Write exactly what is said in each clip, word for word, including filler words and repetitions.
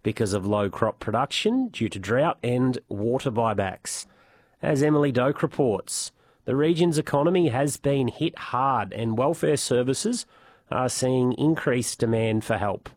because of low crop production due to drought and water buybacks. As Emily Doak reports, the region's economy has been hit hard and welfare services are seeing increased demand for help.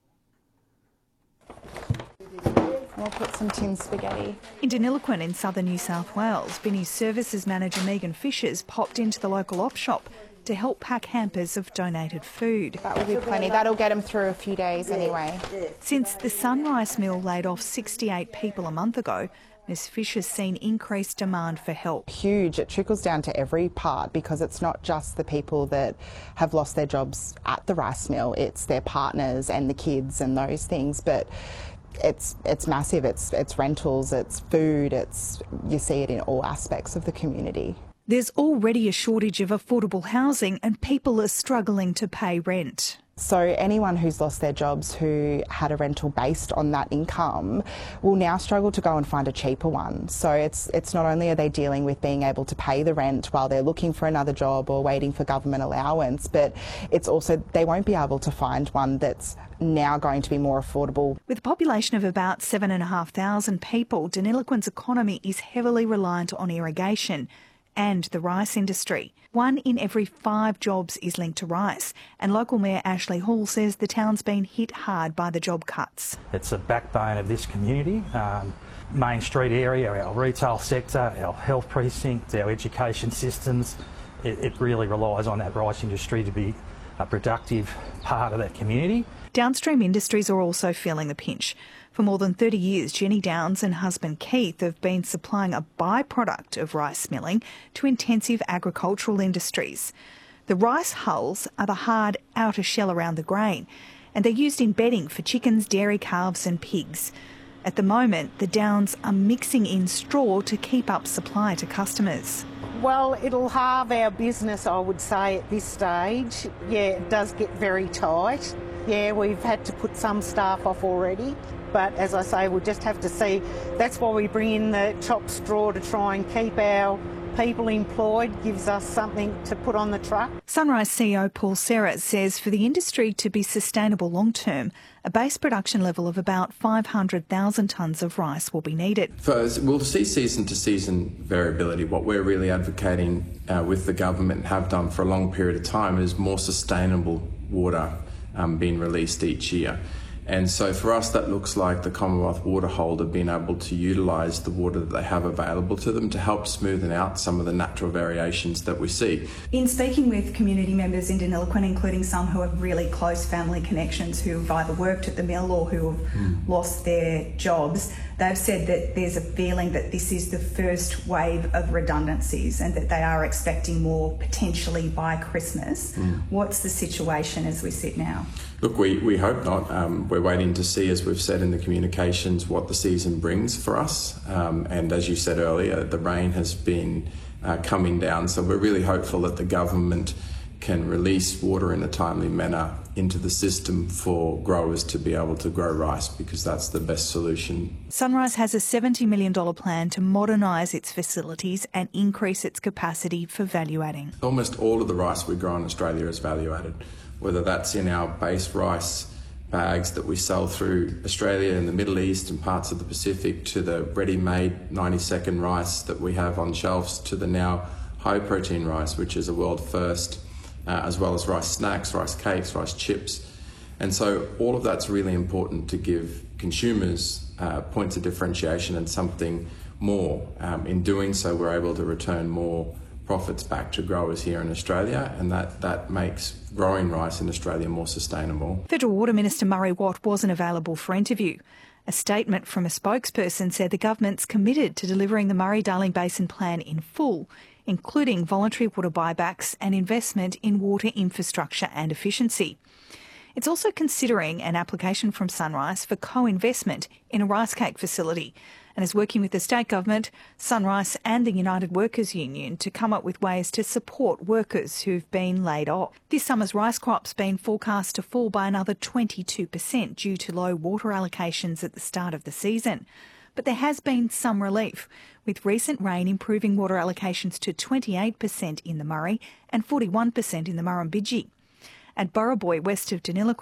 We'll put some tin spaghetti. In Deniliquin in southern New South Wales, Vinnie's services manager Megan Fishers popped into the local op shop to help pack hampers of donated food. That will be plenty. That'll get them through a few days anyway. Since the Sunrise Mill laid off sixty-eight people a month ago, Miss Fisher's seen increased demand for help. Huge. It trickles down to every part because it's not just the people that have lost their jobs at the rice mill, it's their partners and the kids and those things. But it's it's massive. It's it's rentals, it's food, it's you see it in all aspects of the community. There's already a shortage of affordable housing and people are struggling to pay rent. So anyone who's lost their jobs who had a rental based on that income will now struggle to go and find a cheaper one. So it's it's not only are they dealing with being able to pay the rent while they're looking for another job or waiting for government allowance, but it's also they won't be able to find one that's now going to be more affordable. With a population of about seven and a half thousand people, Deniliquin's economy is heavily reliant on irrigation and the rice industry. One in every five jobs is linked to rice, and local Mayor Ashley Hall says the town's been hit hard by the job cuts. It's a backbone of this community. Um, Main Street area, our retail sector, our health precinct, our education systems, it, it really relies on that rice industry to be a productive part of that community. Downstream industries are also feeling the pinch. For more than thirty years, Jenny Downs and husband Keith have been supplying a byproduct of rice milling to intensive agricultural industries. The rice hulls are the hard outer shell around the grain, and they're used in bedding for chickens, dairy calves and pigs. At the moment, the Downs are mixing in straw to keep up supply to customers. Well, it'll halve our business, I would say, at this stage. Yeah, it does get very tight. Yeah, we've had to put some staff off already. But as I say, we'll just have to see. That's why we bring in the chopped straw to try and keep our people employed, gives us something to put on the truck. Sunrise C E O Paul Serra says for the industry to be sustainable long term, a base production level of about five hundred thousand tonnes of rice will be needed. First, we'll see season to season variability. What we're really advocating uh, with the government and have done for a long period of time is more sustainable water um, being released each year. And so for us, that looks like the Commonwealth Water Holder being able to utilise the water that they have available to them to help smoothen out some of the natural variations that we see. In speaking with community members in Deniliquin, including some who have really close family connections who have either worked at the mill or who have mm. lost their jobs, they've said that there's a feeling that this is the first wave of redundancies and that they are expecting more potentially by Christmas. Mm. What's the situation as we sit now? Look, we, we hope not. Um, we're waiting to see, as we've said in the communications, what the season brings for us. Um, and as you said earlier, the rain has been uh, coming down, so we're really hopeful that the government can release water in a timely manner into the system for growers to be able to grow rice, because that's the best solution. Sunrise has a seventy million dollars plan to modernise its facilities and increase its capacity for value adding. Almost all of the rice we grow in Australia is value added, whether that's in our base rice bags that we sell through Australia and the Middle East and parts of the Pacific, to the ready-made ninety second rice that we have on shelves, to the now high-protein rice, which is a world first, uh, as well as rice snacks, rice cakes, rice chips. And so all of that's really important to give consumers uh, points of differentiation and something more. Um, in doing so, we're able to return more profits back to growers here in Australia, and that, that makes growing rice in Australia more sustainable. Federal Water Minister Murray Watt wasn't available for interview. A statement from a spokesperson said the government's committed to delivering the Murray-Darling Basin Plan in full, including voluntary water buybacks and investment in water infrastructure and efficiency. It's also considering an application from Sunrise for co-investment in a rice cake facility, and is working with the state government, Sunrise and the United Workers Union to come up with ways to support workers who've been laid off. This summer's rice crop's been forecast to fall by another twenty-two percent due to low water allocations at the start of the season. But there has been some relief, with recent rain improving water allocations to twenty-eight percent in the Murray and forty-one percent in the Murrumbidgee. At Burraboy, west of Deniliquin,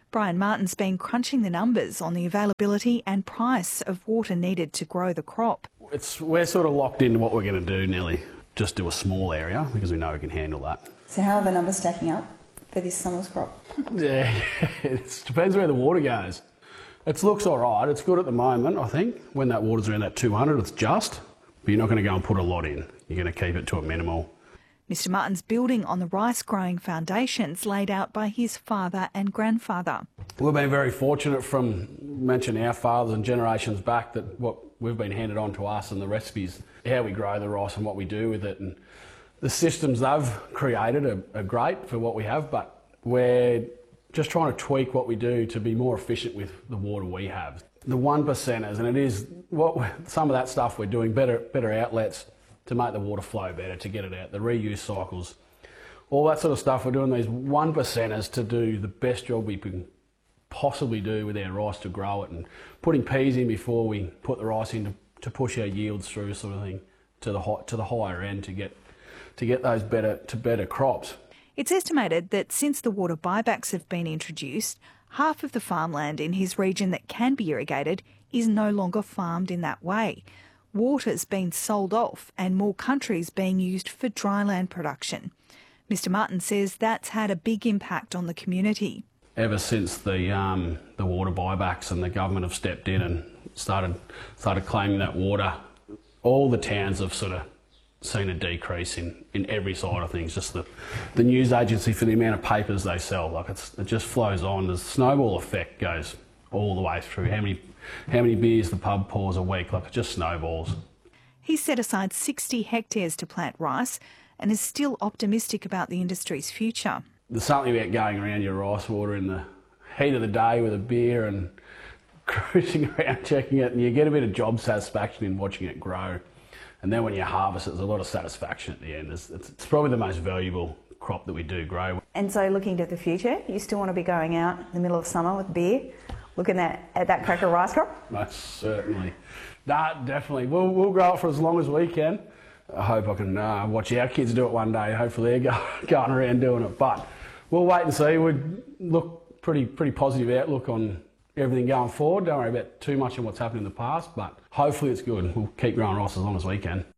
Brian Martin's been crunching the numbers on the availability and price of water needed to grow the crop. It's, we're sort of locked into what we're going to do, Nelly. Just do a small area because we know we can handle that. So how are the numbers stacking up for this summer's crop? Yeah, it depends where the water goes. It looks all right. It's good at the moment, I think. When that water's around that two hundred, it's just. But you're not going to go and put a lot in. You're going to keep it to a minimal. Mister Martin's building on the rice-growing foundations laid out by his father and grandfather. We've been very fortunate from mentioning our fathers and generations back that what we've been handed on to us and the recipes, how we grow the rice and what we do with it. And the systems they've created are, are great for what we have, but we're just trying to tweak what we do to be more efficient with the water we have. The one percenters, and it is what some of that stuff we're doing, better, better outlets to make the water flow better, to get it out, the reuse cycles, all that sort of stuff. We're doing these one percenters to do the best job we can possibly do with our rice to grow it, and putting peas in before we put the rice in to, to push our yields through, sort of thing, to the high, to the higher end to get to get those better to better crops. It's estimated that since the water buybacks have been introduced, half of the farmland in his region that can be irrigated is no longer farmed in that way. Water's been sold off and more countries being used for dryland production. Mister Martin says that's had a big impact on the community. Ever since the um, the water buybacks and the government have stepped in and started started claiming that water, all the towns have sort of seen a decrease in, in every side of things. Just the, the news agency for the amount of papers they sell, like it's, it just flows on. The snowball effect goes all the way through. How many how many beers the pub pours a week, like it just snowballs. He's set aside sixty hectares to plant rice and is still optimistic about the industry's future. There's something about going around your rice water in the heat of the day with a beer and cruising around checking it, and you get a bit of job satisfaction in watching it grow. And then when you harvest it, there's a lot of satisfaction at the end. It's, it's, it's probably the most valuable crop that we do grow. And so looking to the future, you still want to be going out in the middle of summer with beer, looking at, at that cracker rice crop? Most certainly. Nah, definitely. We'll, we'll grow it for as long as we can. I hope I can uh, watch our kids do it one day. Hopefully they're go, going around doing it. But we'll wait and see. We look pretty pretty positive outlook on everything going forward. Don't worry about too much on what's happened in the past, but hopefully it's good. We'll keep growing rice as long as we can.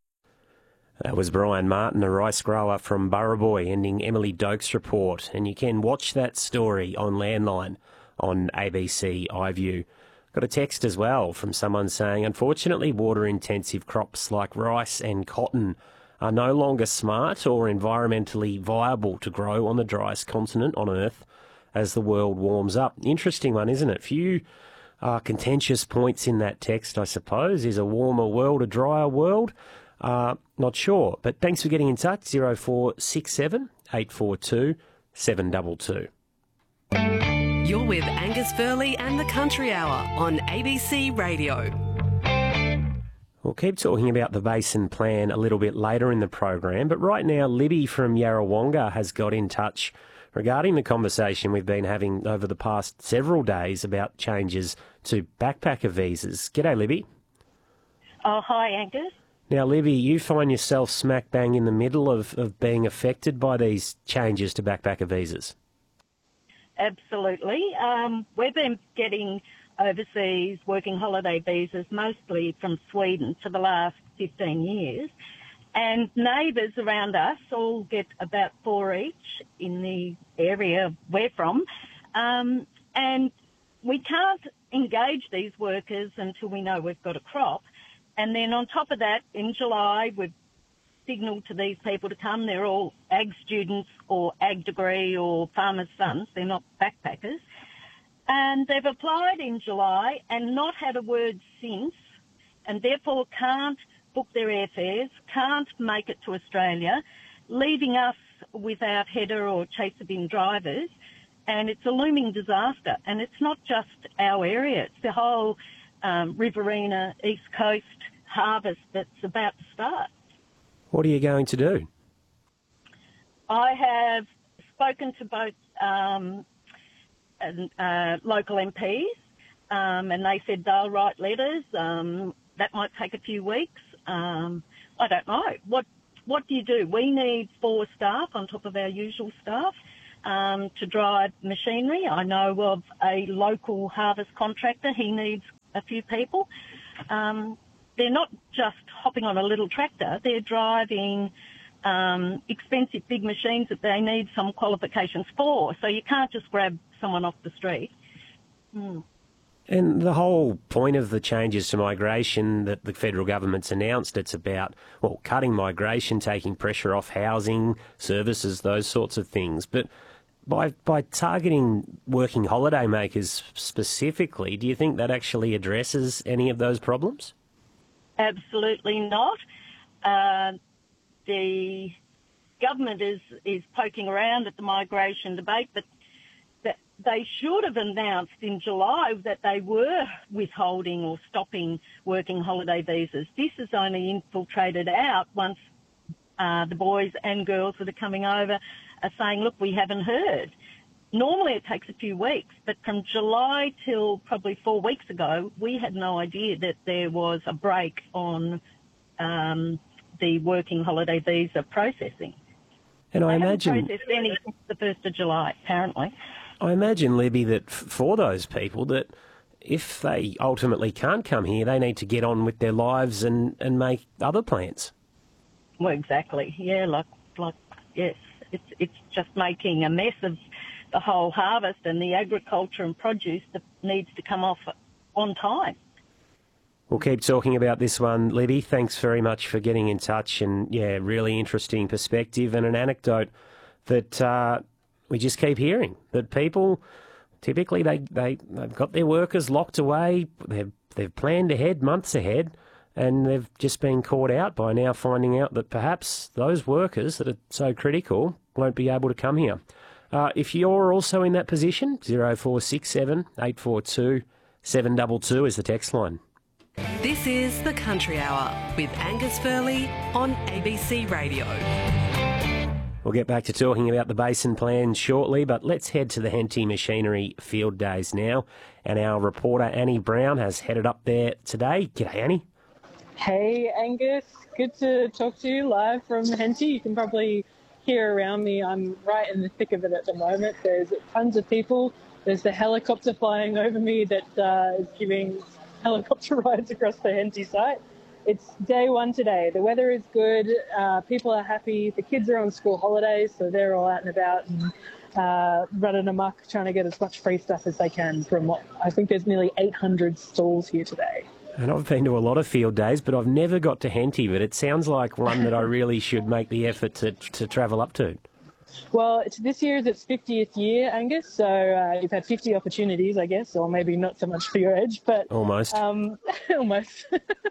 That was Brian Martin, a rice grower from Burraboy, ending Emily Doak's report. And you can watch that story on Landline on A B C iView. Got a text as well from someone saying, unfortunately, water-intensive crops like rice and cotton are no longer smart or environmentally viable to grow on the driest continent on Earth as the world warms up. Interesting one, isn't it? Few uh, contentious points in that text, I suppose. Is a warmer world a drier world? Uh, not sure. But thanks for getting in touch. oh four six seven, eight four two, seven two two. You're with Angus Furley and the Country Hour on A B C Radio. We'll keep talking about the Basin Plan a little bit later in the program, but right now Libby from Yarrawonga has got in touch regarding the conversation we've been having over the past several days about changes to backpacker visas. G'day, Libby. Oh, hi, Angus. Now, Libby, you find yourself smack bang in the middle of, of being affected by these changes to backpacker visas. Absolutely. Um, we've been getting overseas working holiday visas mostly from Sweden for the last fifteen years. And neighbours around us all get about four each in the area we're from. Um, and we can't engage these workers until we know we've got a crop. And then on top of that, in July, we've signalled to these people to come. They're all ag students or ag degree or farmers' sons. They're not backpackers. And they've applied in July and not had a word since, and therefore can't book their airfares, can't make it to Australia, leaving us without header or chaser bin drivers. And it's a looming disaster. And it's not just our area. It's the whole um, Riverina, East Coast harvest that's about to start. What are you going to do? I have spoken to both um, uh, local M Ps, um, and they said they'll write letters. Um, that might take a few weeks. Um, I don't know. What What do you do? We need four staff on top of our usual staff. um, to drive machinery. I know of a local harvest contractor. He needs a few people. Um, they're not just hopping on a little tractor. They're driving um, expensive big machines that they need some qualifications for. So you can't just grab someone off the street. Mm. And the whole point of the changes to migration that the federal government's announced, it's about, well, cutting migration, taking pressure off housing, services, those sorts of things. But by by targeting working holiday makers specifically, do you think that actually addresses any of those problems? Absolutely not. Uh, the government is, is poking around at the migration debate, but that they should have announced in July that they were withholding or stopping working holiday visas. This is only infiltrated out once uh, the boys and girls that are coming over are saying, look, we haven't heard. Normally it takes a few weeks, but from July till probably four weeks ago, we had no idea that there was a break on um, the working holiday visa processing. And I they imagine... haven't processed any since the first of July, apparently. I imagine, Libby, that f- for those people, that if they ultimately can't come here, they need to get on with their lives and, and make other plans. Well, exactly. Yeah, like, like yes. It's, it's just making a mess of the whole harvest and the agriculture and produce that needs to come off on time. We'll keep talking about this one, Libby. Thanks very much for getting in touch, and, yeah, really interesting perspective and an anecdote that... Uh, We just keep hearing that people, typically they, they, they've got their workers locked away, they've, they've planned ahead, months ahead, and they've just been caught out by now finding out that perhaps those workers that are so critical won't be able to come here. Uh, if you're also in that position, zero four six seven, eight four two, seven two two is the text line. This is The Country Hour with Angus Furley on A B C Radio. We'll get back to talking about the Basin Plan shortly, but let's head to the Henty Machinery Field Days now. And our reporter Annie Brown has headed up there today. G'day, Annie. Hey, Angus. Good to talk to you live from Henty. You can probably hear around me. I'm right in the thick of it at the moment. There's tons of people. There's the helicopter flying over me that uh, is giving helicopter rides across the Henty site. It's day one today. The weather is good. Uh, people are happy. The kids are on school holidays, so they're all out and about and uh, running amok, trying to get as much free stuff as they can from what I think there's nearly eight hundred stalls here today. And I've been to a lot of field days, but I've never got to Henty, but it sounds like one that I really should make the effort to, to travel up to. Well, it's, this year is its fiftieth year, Angus, so uh, you've had fifty opportunities, I guess, or maybe not so much for your age, but... Almost. Um, almost.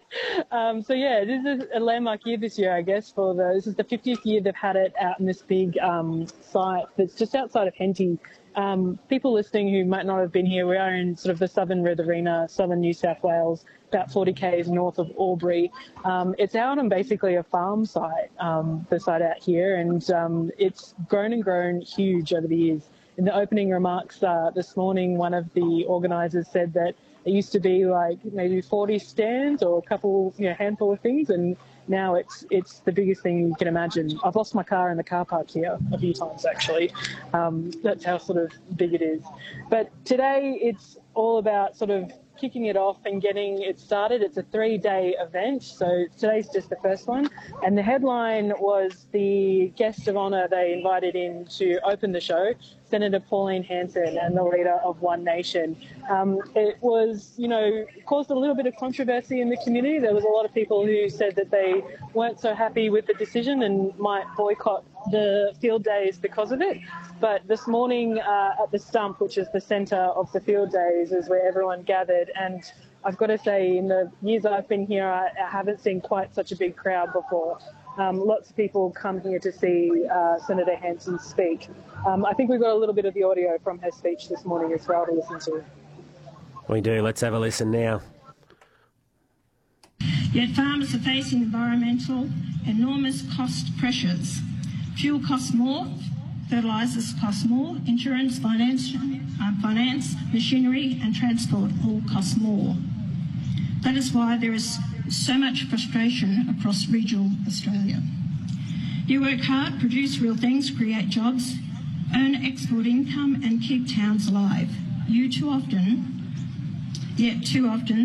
um, so, yeah, this is a landmark year this year, I guess, for the... This is the fiftieth year they've had it out in this big um, site that's just outside of Henty. Um, people listening who might not have been here, we are in sort of the southern Riverina, southern New South Wales, about forty kays north of Albury. Um, it's out on basically a farm site, um, the site out here, and um, it's grown and grown huge over the years. In the opening remarks uh, this morning, one of the organisers said that it used to be like maybe forty stands or a couple, you know, handful of things, and now it's it's the biggest thing you can imagine. I've lost my car in the car park here a few times, actually. Um, that's how sort of big it is. But today it's all about sort of kicking it off and getting it started. It's a three-day event, so today's just the first one. And the headline was the guest of honour they invited in to open the show, Senator Pauline Hanson and the leader of One Nation. Um, it was, you know, caused a little bit of controversy in the community. There was a lot of people who said that they weren't so happy with the decision and might boycott the field days because of it. But this morning uh, at the Stump, which is the centre of the field days, is where everyone gathered. And I've got to say, in the years I've been here, I, I haven't seen quite such a big crowd before. Um, lots of people come here to see uh, Senator Hanson speak. Um, I think we've got a little bit of the audio from her speech this morning as well to listen to. We do. Let's have a listen now. Yet farmers are facing environmental enormous cost pressures. Fuel costs more, fertilisers cost more, insurance, finance, uh, finance, machinery and transport all cost more. That is why there is so much frustration across regional Australia. You work hard, produce real things, create jobs, earn export income and keep towns alive. You too often, yet too often,